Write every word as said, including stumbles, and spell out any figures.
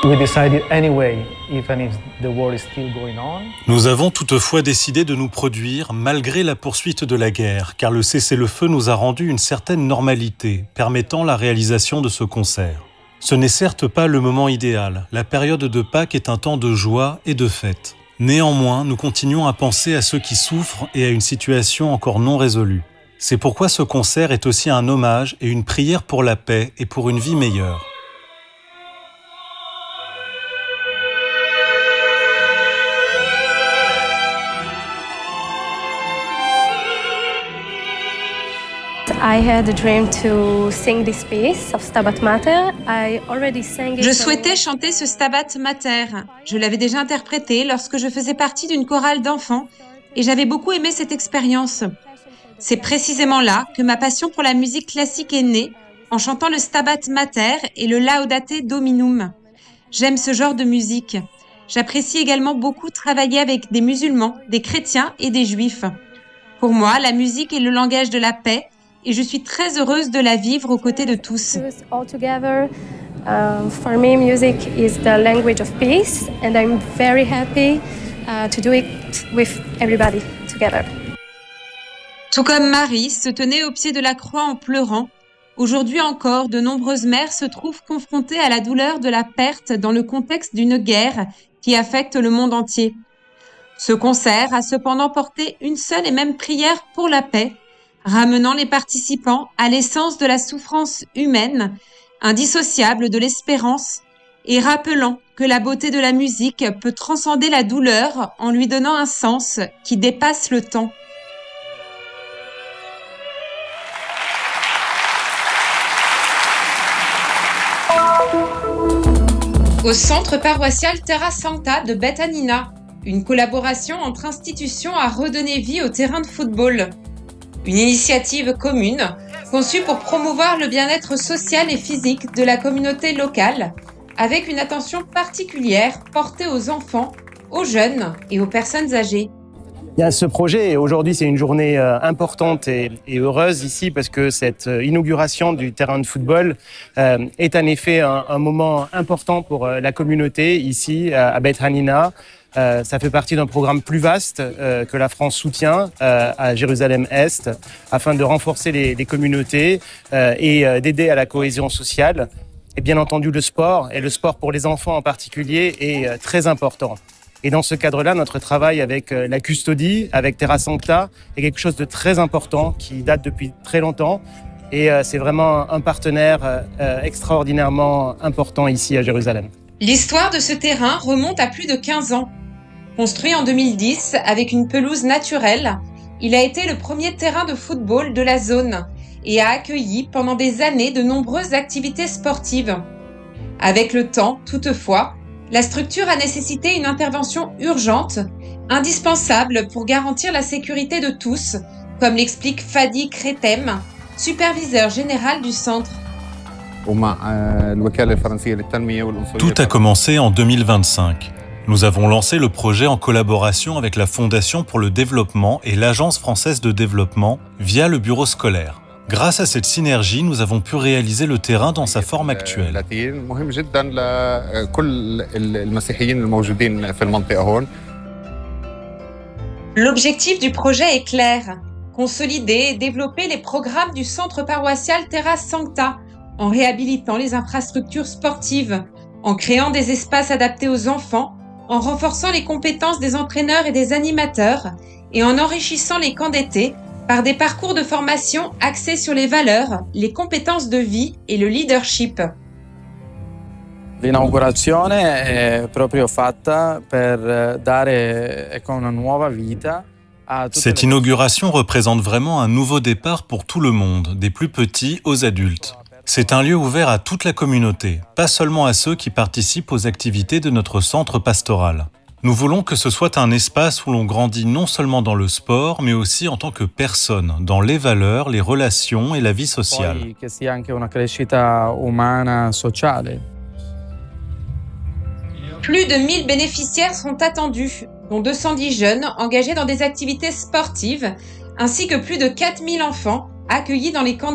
We decided anyway, even if the war is still going on. Nous avons toutefois décidé de nous produire malgré la poursuite de la guerre, car le cessez-le-feu nous a rendu une certaine normalité, permettant la réalisation de ce concert. Ce n'est certes pas le moment idéal, la période de Pâques est un temps de joie et de fête. Néanmoins, nous continuons à penser à ceux qui souffrent et à une situation encore non résolue. C'est pourquoi ce concert est aussi un hommage et une prière pour la paix et pour une vie meilleure. I had a dream to sing this piece of Stabat Mater. I already sang it. Je souhaitais chanter ce Stabat Mater. Je l'avais déjà interprété lorsque je faisais partie d'une chorale d'enfants et j'avais beaucoup aimé cette expérience. C'est précisément là que ma passion pour la musique classique est née, en chantant le Stabat Mater et le Laudate Dominum. J'aime ce genre de musique. J'apprécie également beaucoup travailler avec des musulmans, des chrétiens et des juifs. Pour moi, la musique est le langage de la paix et je suis très heureuse de la vivre aux côtés de tous. All together, uh, for me, music is the language of peace, and I'm very happy uh, to do it with everybody together. Tout comme Marie se tenait au pied de la croix en pleurant, aujourd'hui encore, de nombreuses mères se trouvent confrontées à la douleur de la perte dans le contexte d'une guerre qui affecte le monde entier. Ce concert a cependant porté une seule et même prière pour la paix, ramenant les participants à l'essence de la souffrance humaine, indissociable de l'espérance, et rappelant que la beauté de la musique peut transcender la douleur en lui donnant un sens qui dépasse le temps. Au centre paroissial Terra Sancta de Bethanina, une collaboration entre institutions a redonné vie au terrain de football. Une initiative commune conçue pour promouvoir le bien-être social et physique de la communauté locale, avec une attention particulière portée aux enfants, aux jeunes et aux personnes âgées. Il y a ce projet et aujourd'hui c'est une journée euh, importante et, et heureuse ici parce que cette euh, inauguration du terrain de football euh, est en effet un, un moment important pour euh, la communauté ici à, à Bethanina. Euh, ça fait partie d'un programme plus vaste euh, que la France soutient euh, à Jérusalem-Est afin de renforcer les, les communautés euh, et euh, d'aider à la cohésion sociale. Et bien entendu le sport, et le sport pour les enfants en particulier, est euh, très important. Et dans ce cadre-là, notre travail avec euh, la custodie, avec Terra Sancta, est quelque chose de très important qui date depuis très longtemps. Et euh, c'est vraiment un partenaire euh, extraordinairement important ici à Jérusalem. L'histoire de ce terrain remonte à plus de quinze ans. Construit en deux mille dix avec une pelouse naturelle, il a été le premier terrain de football de la zone et a accueilli pendant des années de nombreuses activités sportives. Avec le temps, toutefois, la structure a nécessité une intervention urgente, indispensable pour garantir la sécurité de tous, comme l'explique Fadi Kretem, superviseur général du centre. Tout a commencé en deux mille vingt-cinq. Nous avons lancé le projet en collaboration avec la Fondation pour le développement et l'Agence française de développement via le bureau scolaire. Grâce à cette synergie, nous avons pu réaliser le terrain dans sa forme actuelle. L'objectif du projet est clair, consolider et développer les programmes du centre paroissial Terra Sancta, en réhabilitant les infrastructures sportives, en créant des espaces adaptés aux enfants, en renforçant les compétences des entraîneurs et des animateurs et en enrichissant les camps d'été par des parcours de formation axés sur les valeurs, les compétences de vie et le leadership. L'inaugurazione è proprio fatta per dare ecco una nuova vita. Cette inauguration représente vraiment un nouveau départ pour tout le monde, des plus petits aux adultes. C'est un lieu ouvert à toute la communauté, pas seulement à ceux qui participent aux activités de notre centre pastoral. Nous voulons que ce soit un espace où l'on grandit non seulement dans le sport, mais aussi en tant que personne, dans les valeurs, les relations et la vie sociale. Poi che sia anche una crescita umana sociale. Plus de mille bénéficiaires sont attendus, dont deux cent dix jeunes engagés dans des activités sportives, ainsi que plus de quatre mille enfants accueillis dans les camps